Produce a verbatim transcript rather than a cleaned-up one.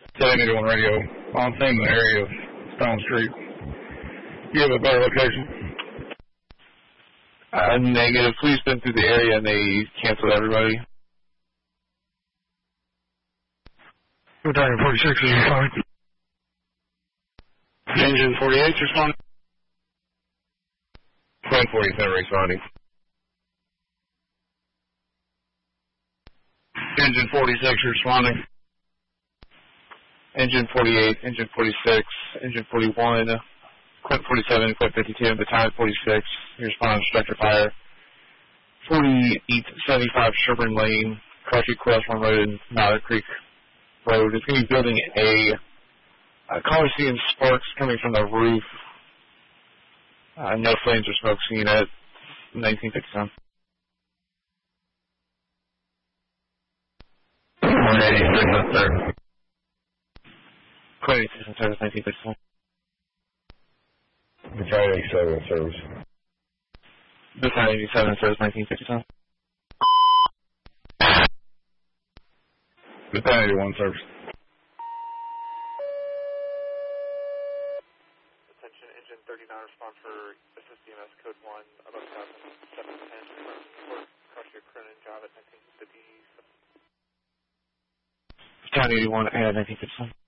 seven eighty-one radio on scene in the area of Stone Street. Do you have a better location? Uh, negative. Please been through the area and they canceled everybody. Battalion forty-six is responding. Engine forty-eight is responding. Plan forty-seven responding. Engine forty-six is responding. Engine forty-eight, Engine forty-six, Engine forty-one, Quint forty-seven, Quint fifty-two, Battalion forty-six, you respond to structure fire. forty-eight seventy-five Sherburne Lane, Crush Creek, Crossrun Road, and Mallard Creek Road. It's going to be building a, a caller seeing sparks coming from the roof. Uh, no flames or smoke seen at nineteen fifty-seven. one eighty-six and third. Quint eighty-six and service, nineteen fifty-seven. Battalion eighty-seven in service. Battalion eighty-seven, service nineteen fifty-seven. Battalion eighty-one service. Attention, engine thirty-nine, respond for assist E M S code one, above one thousand seven ten, report, crush your Cronin job at nineteen fifty-seven. Battalion eighty-one, and nineteen fifty-seven.